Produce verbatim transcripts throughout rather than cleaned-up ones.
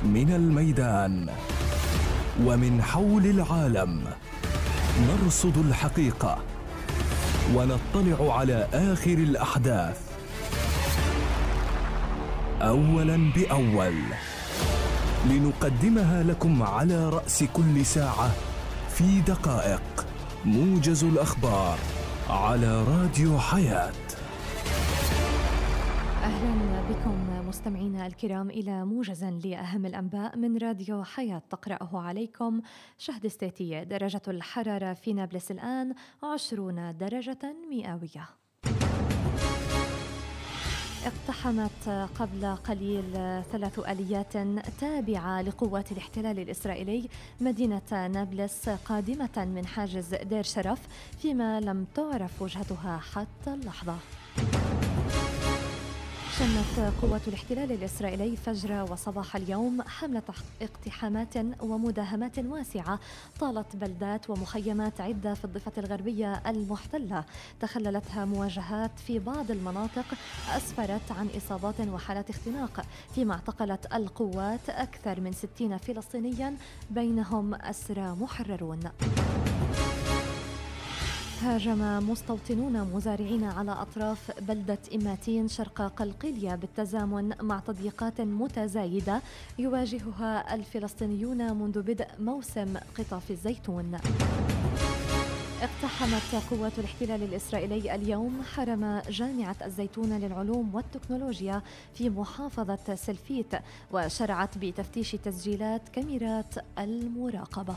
من الميدان ومن حول العالم، نرصد الحقيقة ونطلع على آخر الأحداث أولاً بأول، لنقدمها لكم على رأس كل ساعة في دقائق. موجز الأخبار على راديو حياة. أهلا بكم مستمعينا الكرام إلى موجز لأهم الأنباء من راديو حياة، تقرأه عليكم شهد ستاتية. درجة الحرارة في نابلس الآن عشرون درجة مئوية. اقتحمت قبل قليل ثلاث آليات تابعة لقوات الاحتلال الإسرائيلي مدينة نابلس قادمة من حاجز دير شرف، فيما لم تعرف وجهتها حتى اللحظة. شنت قوات الاحتلال الإسرائيلي فجر وصباح اليوم حملة اقتحامات ومداهمات واسعة طالت بلدات ومخيمات عدة في الضفة الغربية المحتلة، تخللتها مواجهات في بعض المناطق أسفرت عن إصابات وحالات اختناق، فيما اعتقلت القوات أكثر من ستين فلسطينيا بينهم أسرى محررون. هاجم مستوطنون مزارعين على أطراف بلدة إماتين شرق قلقيلية بالتزامن مع تضييقات متزايدة يواجهها الفلسطينيون منذ بدء موسم قطاف الزيتون. اقتحمت قوات الاحتلال الإسرائيلي اليوم حرم جامعة الزيتون للعلوم والتكنولوجيا في محافظة سلفيت، وشرعت بتفتيش تسجيلات كاميرات المراقبة.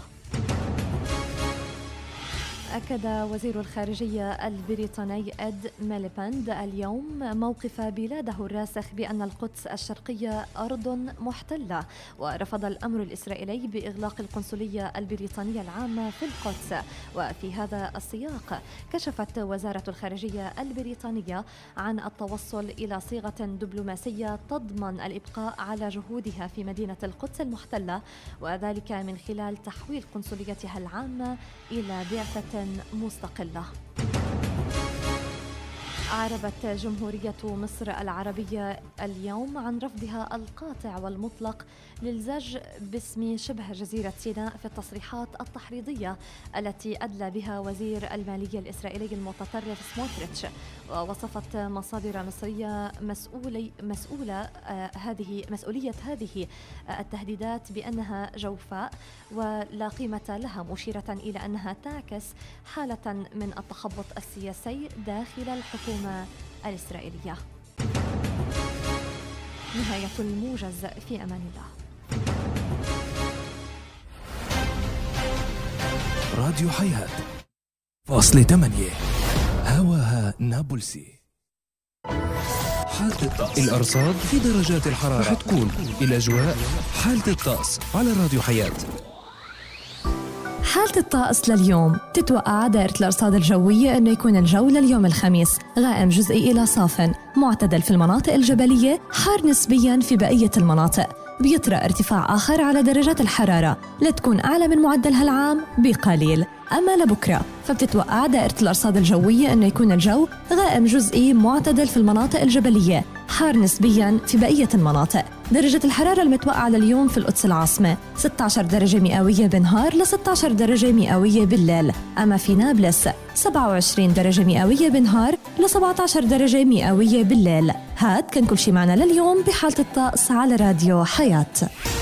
أكد وزير الخارجية البريطاني إد ميليباند اليوم موقف بلاده الراسخ بأن القدس الشرقية أرض محتلة، ورفض الأمر الإسرائيلي بإغلاق القنصلية البريطانية العامة في القدس. وفي هذا السياق كشفت وزارة الخارجية البريطانية عن التوصل إلى صيغة دبلوماسية تضمن الإبقاء على جهودها في مدينة القدس المحتلة، وذلك من خلال تحويل قنصليتها العامة إلى بعثة مستقلة. أعربت جمهورية مصر العربية اليوم عن رفضها القاطع والمطلق للزج باسم شبه جزيرة سيناء في التصريحات التحريضية التي أدلى بها وزير المالية الإسرائيلي المتطرف سموتريتش. ووصفت مصادر مصرية مسؤولي مسؤولة آه هذه مسؤولية هذه آه التهديدات بأنها جوفاء ولا قيمة لها، مشيرة إلى أنها تعكس حالة من التخبط السياسي داخل الحكومة الإسرائيلية. نهاية الموجز، في أمان الله. راديو حياة فاصل ثمانية هواها نابلسي. حالة الطقس، الأرصاد في درجات الحرارة رح تكون الأجواء. حالة الطقس على راديو حياة. حالة الطقس لليوم تتوقع دائرة الأرصاد الجوية أنه يكون الجو لليوم الخميس غائم جزئي إلى صاف، معتدل في المناطق الجبلية، حار نسبياً في بقية المناطق. بيطرأ ارتفاع آخر على درجات الحرارة لتكون أعلى من معدلها العام بقليل. أما لبكرة فبتتوقع دائرة الأرصاد الجوية أنه يكون الجو غائم جزئي معتدل في المناطق الجبلية، حار نسبياً في بقية المناطق. درجة الحرارة المتوقعة لليوم في القدس العاصمة ستة عشر درجة مئوية بالنهار ل ستة عشر درجة مئوية بالليل. أما في نابلس سبعة وعشرين درجة مئوية بالنهار ل سبعة عشر درجة مئوية بالليل. هاد كان كل شي معنا لليوم بحالة الطقس على راديو حياة.